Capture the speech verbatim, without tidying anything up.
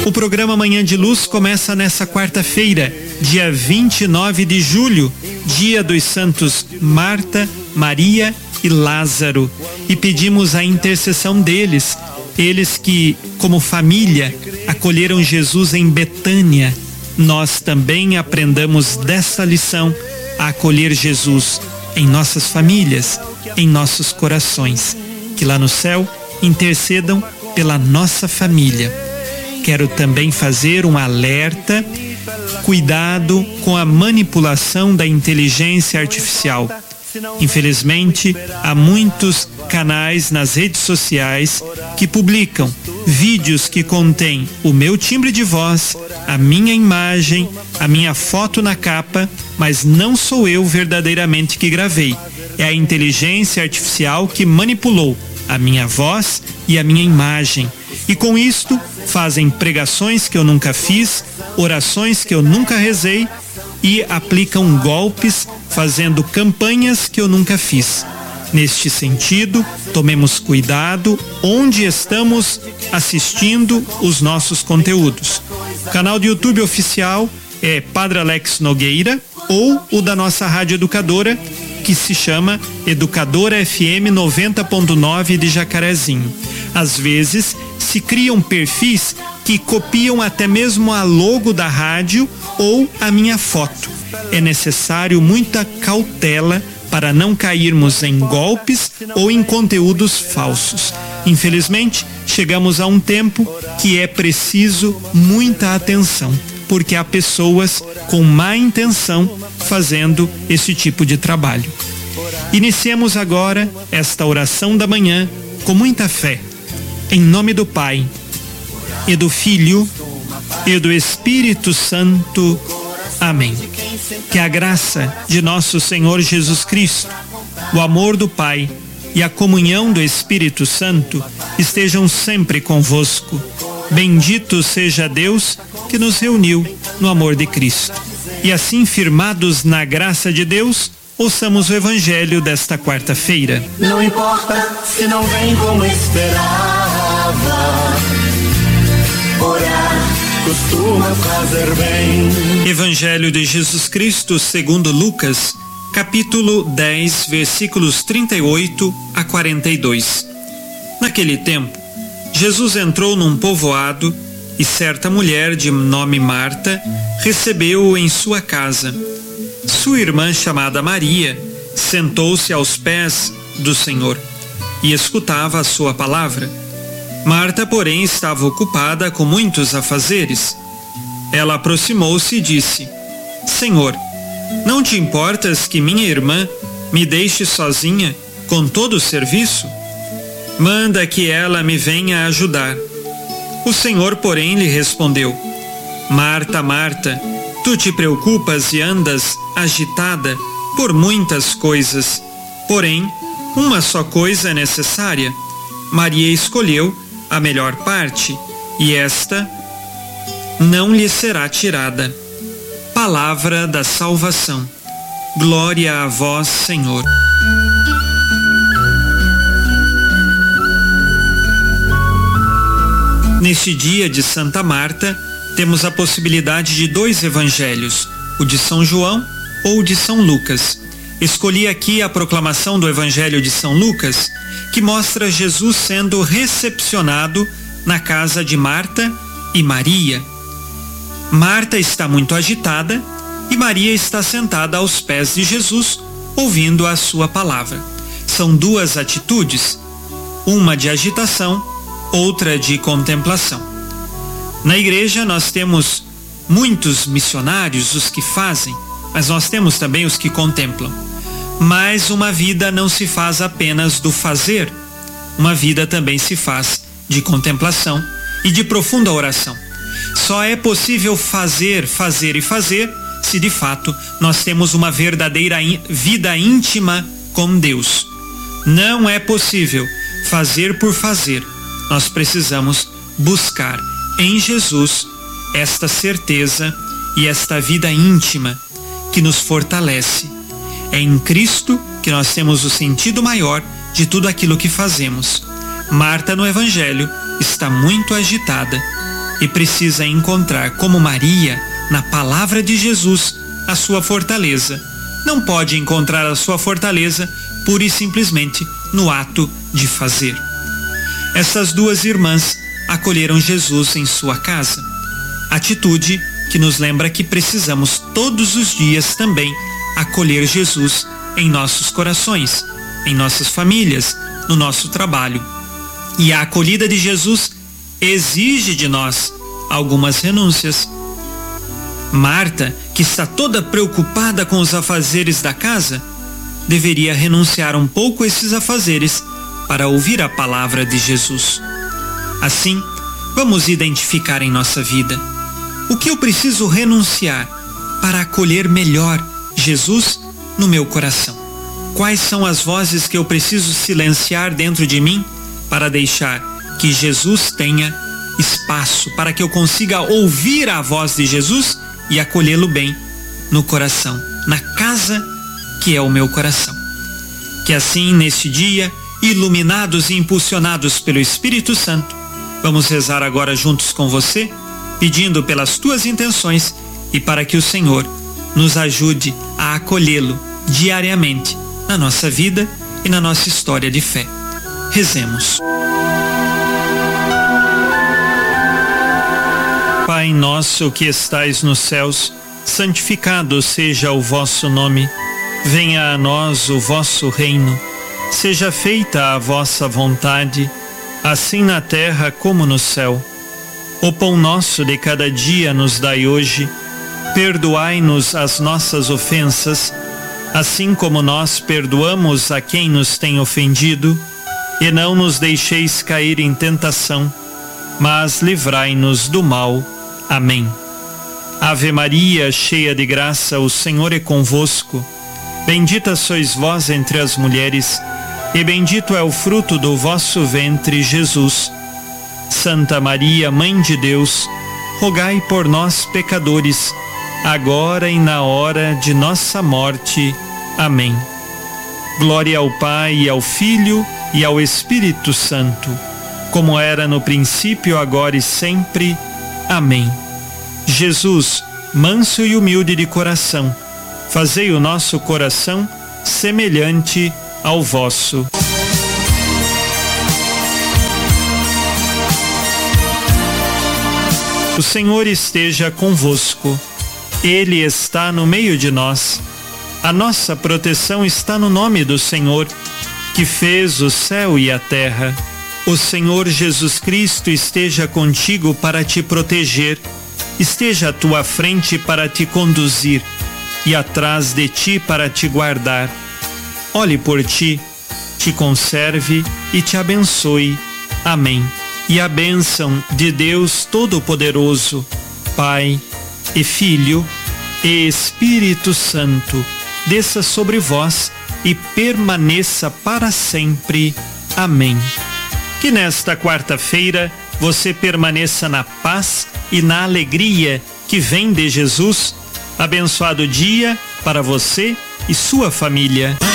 O programa Manhã de Luz começa nessa quarta-feira, dia vinte e nove de julho, dia dos santos Marta, Maria e Lázaro. E pedimos a intercessão deles, eles que, como família, acolheram Jesus em Betânia. Nós também aprendamos dessa lição a acolher Jesus em nossas famílias, em nossos corações. Que lá no céu intercedam pela nossa família. Quero também fazer um alerta, cuidado com a manipulação da inteligência artificial. Infelizmente, há muitos canais nas redes sociais que publicam vídeos que contêm o meu timbre de voz, a minha imagem, a minha foto na capa, mas não sou eu verdadeiramente que gravei. É a inteligência artificial que manipulou a minha voz e a minha imagem. E com isto, fazem pregações que eu nunca fiz, orações que eu nunca rezei e aplicam golpes fazendo campanhas que eu nunca fiz. Neste sentido, tomemos cuidado onde estamos assistindo os nossos conteúdos. O canal do YouTube oficial é Padre Alex Nogueira ou o da nossa rádio educadora, que se chama Educadora F M noventa ponto nove de Jacarezinho. Às vezes, se criam perfis que copiam até mesmo a logo da rádio ou a minha foto. É necessário muita cautela para não cairmos em golpes ou em conteúdos falsos. Infelizmente, chegamos a um tempo que é preciso muita atenção, porque há pessoas com má intenção fazendo esse tipo de trabalho. Iniciemos agora esta oração da manhã com muita fé. Em nome do Pai, e do Filho, e do Espírito Santo. Amém. Que a graça de nosso Senhor Jesus Cristo, o amor do Pai e a comunhão do Espírito Santo estejam sempre convosco. Bendito seja Deus que nos reuniu no amor de Cristo. E assim, firmados na graça de Deus, ouçamos o Evangelho desta quarta-feira. Não importa se não vem como esperava, orar costuma fazer bem. Evangelho de Jesus Cristo segundo Lucas, capítulo dez, versículos trinta e oito a quarenta e dois. Naquele tempo, Jesus entrou num povoado e certa mulher de nome Marta recebeu-o em sua casa. Sua irmã, chamada Maria, sentou-se aos pés do Senhor e escutava a sua palavra. Marta, porém, estava ocupada com muitos afazeres. Ela aproximou-se e disse: Senhor, não te importas que minha irmã me deixe sozinha com todo o serviço? Manda que ela me venha ajudar. O Senhor, porém, lhe respondeu: Marta, Marta, tu te preocupas e andas agitada por muitas coisas. Porém, uma só coisa é necessária. Maria escolheu a melhor parte, e esta não lhe será tirada. Palavra da salvação. Glória a vós, Senhor. Neste dia de Santa Marta, temos a possibilidade de dois evangelhos, o de São João ou o de São Lucas. Escolhi aqui a proclamação do Evangelho de São Lucas, que mostra Jesus sendo recepcionado na casa de Marta e Maria. Marta está muito agitada e Maria está sentada aos pés de Jesus, ouvindo a sua palavra. São duas atitudes, uma de agitação, outra de contemplação. Na igreja nós temos muitos missionários, os que fazem, mas nós temos também os que contemplam. Mas uma vida não se faz apenas do fazer, uma vida também se faz de contemplação e de profunda oração. Só é possível fazer, fazer e fazer se de fato nós temos uma verdadeira vida íntima com Deus. Não é possível fazer por fazer. Nós precisamos buscar em Jesus esta certeza e esta vida íntima que nos fortalece. É em Cristo que nós temos o sentido maior de tudo aquilo que fazemos. Marta, no Evangelho, está muito agitada e precisa encontrar, como Maria, na palavra de Jesus, a sua fortaleza. Não pode encontrar a sua fortaleza pura e simplesmente no ato de fazer. Essas duas irmãs acolheram Jesus em sua casa. Atitude que nos lembra que precisamos todos os dias também acolher Jesus em nossos corações, em nossas famílias, no nosso trabalho. E a acolhida de Jesus exige de nós algumas renúncias. Marta, que está toda preocupada com os afazeres da casa, deveria renunciar um pouco a esses afazeres para ouvir a palavra de Jesus. Assim, vamos identificar em nossa vida o que eu preciso renunciar para acolher melhor Jesus no meu coração. Quais são as vozes que eu preciso silenciar dentro de mim para deixar que Jesus tenha espaço, para que eu consiga ouvir a voz de Jesus e acolhê-lo bem no coração, na casa que é o meu coração. Que assim, neste dia, iluminados e impulsionados pelo Espírito Santo, vamos rezar agora juntos com você, pedindo pelas tuas intenções e para que o Senhor nos ajude a acolhê-lo diariamente na nossa vida e na nossa história de fé. Rezemos. Pai nosso que estais nos céus, santificado seja o vosso nome. Venha a nós o vosso reino. Seja feita a vossa vontade, assim na terra como no céu. O pão nosso de cada dia nos dai hoje. Perdoai-nos as nossas ofensas, assim como nós perdoamos a quem nos tem ofendido. E não nos deixeis cair em tentação, mas livrai-nos do mal. Amém. Ave Maria, cheia de graça, o Senhor é convosco. Bendita sois vós entre as mulheres, e bendito é o fruto do vosso ventre, Jesus. Santa Maria, Mãe de Deus, rogai por nós, pecadores, agora e na hora de nossa morte. Amém. Glória ao Pai, e ao Filho, e ao Espírito Santo, como era no princípio, agora e sempre. Amém. Jesus, manso e humilde de coração, fazei o nosso coração semelhante ao vosso. O Senhor esteja convosco. Ele está no meio de nós. A nossa proteção está no nome do Senhor, que fez o céu e a terra. O Senhor Jesus Cristo esteja contigo para te proteger, esteja à tua frente para te conduzir e atrás de ti para te guardar. Olhe por ti, te conserve e te abençoe. Amém. E a bênção de Deus Todo-Poderoso, Pai e Filho e Espírito Santo, desça sobre vós e permaneça para sempre. Amém. Que nesta quarta-feira você permaneça na paz e na alegria que vem de Jesus. Abençoado dia para você e sua família.